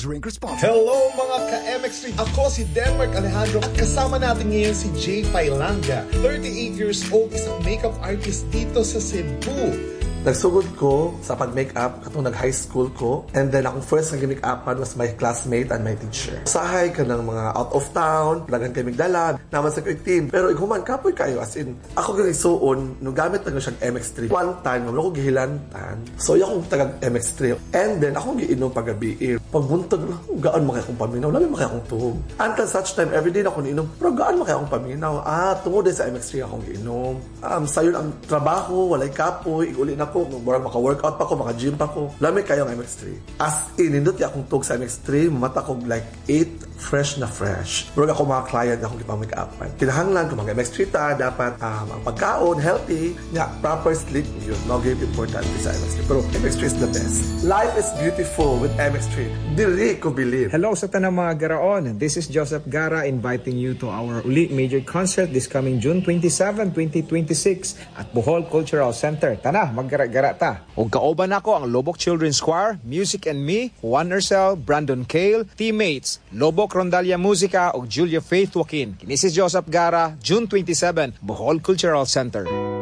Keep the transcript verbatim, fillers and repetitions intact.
Drink responsibly. Hello mga ka-M X three! Ako si Denmark Alejandro at kasama natin ngayon si Jay Pailanga. thirty-eight years old, isang makeup artist dito sa Cebu. Nagsugod ko sa pag-makeup katong nag-high school ko, and then akong first nag-makeupan was my classmate and my teacher. Sahay ka ng mga out of town, lagan kay Migdala, naman sa team. Pero iguman, kapoy kayo, as in, ako ganun isuon, nung gamit na siyang M X three. One time, wala ko gihilantan. So, yung akong taga-M X three. And then, akong giinom pag-gabi. Pagbuntag lang, gaan makaya akong paminaw, labi makaya akong tuhog. Until such time, everyday na ako niinom, pero gaan makaya akong paminaw. Ah, tungod din sa M X three akong giinom. Um, sayon ang trabaho, walay kapoy, iguli na ko, murag maka-workout pa ko, maka-gym pa ko. Lamig kayo ang M X three. As in, nindot ya akong tug sa M X three, mata ko like eight, fresh na fresh. Murag ako mga client akong ipang-make-upan. Kinahanglan kung mga M X three ta, dapat um, ang pagkaon, healthy, nga, proper sleep, yun. No game important sa M X three. Pero M X three is the best. Life is beautiful with M X three. Dili ko believe. Hello sa tanang mga garaon. This is Joseph Gara inviting you to our Uli Major Concert this coming June twenty-seventh, twenty twenty-six at Bohol Cultural Center. Tana, maggara-gara ta. O kaoban ako ang Lobok Children's Choir, Music and Me, Juan Urcel, Brandon Cale, teammates, Lobok Rondalia Musica o Julia Faith Joaquin. Kini si Joseph Gara, June twenty-seventh, Bohol Cultural Center.